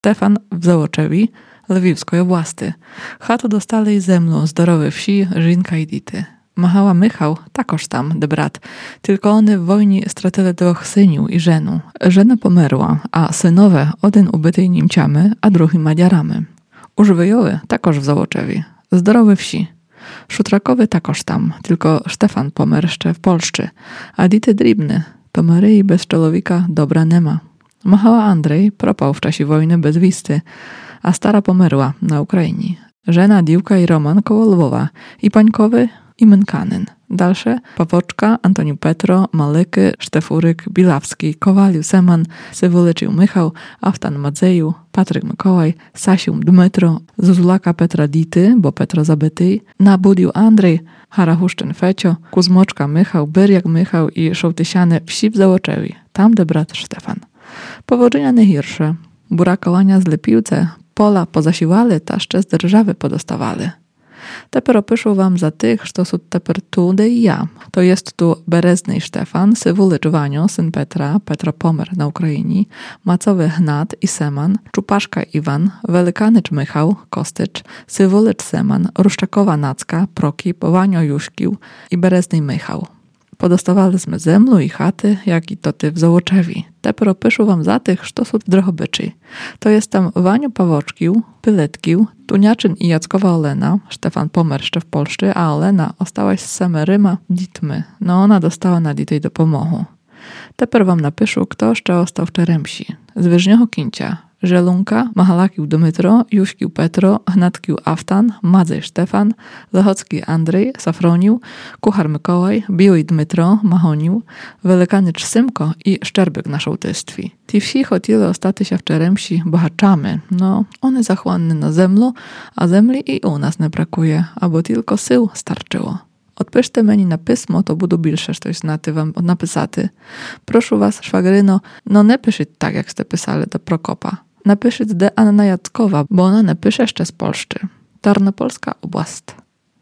Stefan w Załočevi, Lviwskiej oblasti. Chatu dostali zemlu zdorowe wsi, żinka i dity. Machała Michał, takoż tam, de brat. Tylko one w wojnie stracili 2 syniów i żenu. Żena pomerła, a synowe jeden ubytej Niemciami, a drugi Madziarami. Używyjowy takoż w Załočevi. Zdorowe wsi. Szutrakowy takoż tam, tylko Stefan pomer jeszcze w Polsce. A dity dribny, to Maryi bez człowika dobra nema. Machała Andrzej propał w czasie wojny bez wisty, a stara pomerła na Ukrainie. Żena, Diłka i Roman koło Lwowa, i Pańkowy, i Mynkanyn. Dalsze Pawoczka, Antoniu Petro, Malyky, Sztefuryk, Bilawski, Kowaliu Seman, Sywoleczył Michał, Aftan Madzeju, Patryk Mikołaj, Sasium Dmytro, Zuzulaka Petra Dity, bo Petro zabyty, Nabudił Andrzej, Harahuszczyn Fecio, Kuzmoczka Michał, Byriak Michał i Szołtysiane wsi w Załočevi. Tam de brat Stefan. Powodzenia najgorsze. Burakowania z Lepiłce, pola pozasiłali, taszcze z drżawy podostawali. Teper opiszę wam za tych, što są teper tu de i ja. To jest tu Berezny Stefan, Sywolecz Wanio, syn Petra, Petro pomer na Ukrainie, Macowy Hnat i Seman, Czupaszka Iwan, Welikanycz Michał, Kostycz, Sywolecz Seman, Ruszczakowa Nacka, Prokip, Wanio Juśkił i Berezny Michał. Podostawaliśmy zemlu i chaty, jak i to ty w Załočevi. Teper opiszę wam za tych, što są Drohobyczy. To jest tam Wanio Pawoczkił, Pyletkił, Tuniaczyn i Jackowa Olena. Stefan pomer jeszcze w Polsce, a Olena ostałaś z Semeryma ditmy. No ona dostała na ditej do pomochu. Teper wam napiszę, kto jeszcze ostał w Czeremsi. Z Wyżnioho Kincia. Żelunka, Mahalakił Dmytro, Juśkił Petro, Hnatkił Aftan, Madzej Stefan, Lechocki Andrzej, Safronił, Kuchar Mikołaj, Biły Dmytro, Mahonił, Welikanycz Symko i Szczerbyk na szołtystwi. Ti wsi chotili ostati się w Czeremsi bohaczamy. No, one zachłanne na zemlu, a zemli i u nas nie brakuje, albo tylko sył starczyło. Odpiszcie meni na pismo, to budu bільше coś znati wam napisaty. Proszę was, szwagryno, no nie piszіть tak, jak ste pisali do Prokopa. Napiszіть de Anna Jackowa, bo ona nie pisze jeszcze z Polszczy. Tarnopolska oblast.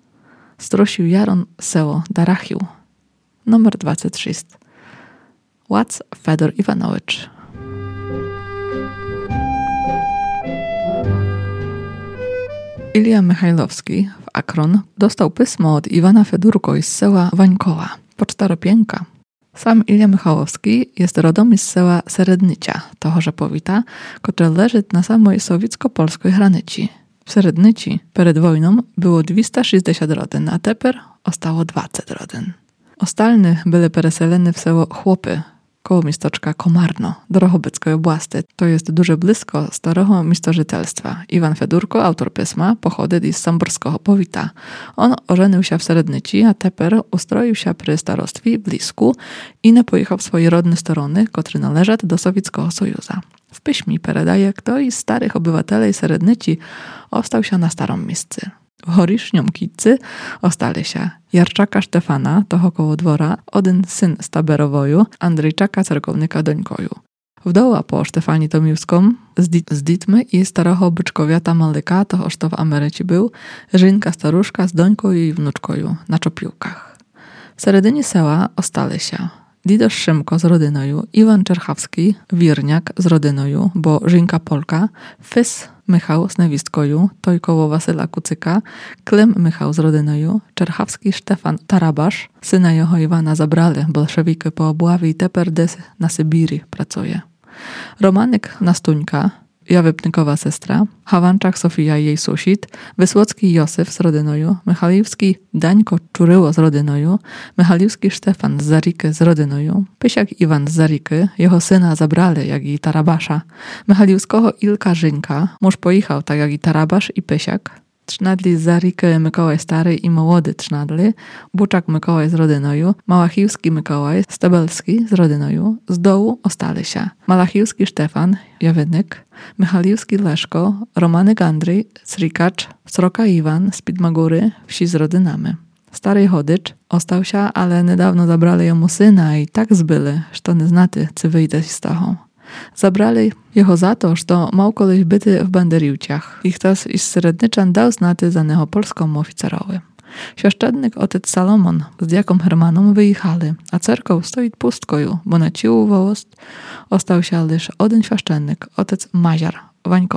Strosił Jaron Seło Darachił. Numer 26. Łac Fedor Iwanowicz. Ilja Michajlowski w Akron dostał pismo od Iwana Fedurko z seła Wańkowa, pocztaropienka. Sam Ilja Michałowski jest rodom z seła Serednycia, tohorze powita, które leży na samej sowiecko-polskiej granicy. W Serednyci przed wojną było 260 rodzin, a teper ostało 20 rodzin. Ostalny byli pereseleni w seło Chłopy, koło miasteczka Komarno, Drohobyckiej oblasti. To jest duże blisko starego miastożytelstwa. Iwan Fedurko, autor pisma, pochodzi z samborskiego powita. On ożenił się w Serednyci, a teper ustroił się przy starostwie w Lisku i nie pojechał w swojej rodne strony, które należą do Sowieckiego Sojuza. W piśmie peredaje, kto z starych obywateli Serednyci ostał się na starym miejscu. W Horiszniom Kitcy ostali się Jarczaka Stefana, to około dwora, jeden syn z Taberowoju, Andrzejczaka Cerkownika Dońkoju. Wdoła po Stefanii Tomiłską z Ditmy i starocho byczkowiata Malyka, to oszto w Ameryce był, żynka staruszka z Dońkoju i wnuczkoju na czopiłkach. W seredynie seła ostali się Didosz Szymko z rodynoju, Iwan Czerchawski, Wirniak z rodynoju, bo żynka Polka, Fys Michał z Newistkoju, Tojkowo Wasyla Kucyka, Klem Michał z rodynoju, Czerchawski Stefan Tarabasz, syna jeho Iwana zabrali bolszewiki po obławie i teper des na Sybirii pracuje. Romanek Nastuńka, Jawypnikowa sestra, Hawanczak Sofia i jej sąsiad, Wysłocki Józef z rodynoju, Michaliwski Dańko Czuryło z rodynoju, Michaliwski Stefan z Zariky z rodynoju, Pysiak Iwan z Zariky, jego syna zabrali, jak i Tarabasza, Michaliwskiego Ilka Żynka, mąż pojechał tak jak i Tarabasz i Pysiak, Trznadli z Zariky Mikołaj Stary i Młody Trznadli, Buczak Mikołaj z rodynoju, Malachiwski Mikołaj Stebelski z rodynoju, z dołu ostali się Malachiwski Stefan, Jawynyk, Michaliwski Leszko, Romanek Andrzej, Srikacz, Sroka Iwan z Pidmagury, wsi z rodynami. Stary Chodycz ostał się, ale niedawno zabrali jemu syna i tak zbyli, że nie znaty, czy wyjdzie z toho. Zabrali jeho za to, że mał koleś byty w Banderiłciach. Ich tas iz Serednyczan dał znaty za neho polską oficerowy. Świeszczednik otec Salomon z diakom Hermanom wyjechali, a cerkow stoi pustkoju, bo na ciłu wołost ostał się lisz jeden świeszczennik, otec Maziar, Wańko